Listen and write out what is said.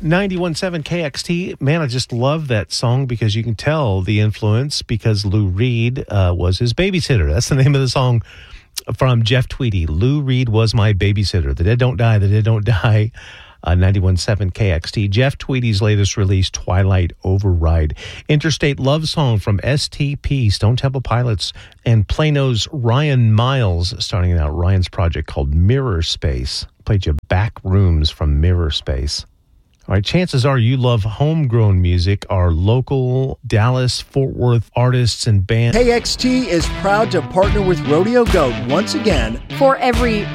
91.7 KXT. Man, I just love that song because you can tell the influence because Lou Reed was his babysitter. That's the name of the song from Jeff Tweedy. Lou Reed was my babysitter. The Dead Don't Die, The Dead Don't Die. 91.7 KXT. Jeff Tweedy's latest release, Twilight Override. Interstate Love Song from STP, Stone Temple Pilots, and Plano's Ryan Miles, starting out Ryan's project called Mirror Space. Played you Back Rooms from Mirror Space. All right, chances are you love homegrown music, our local Dallas-Fort Worth artists and bands. KXT is proud to partner with Rodeo Goat once again for every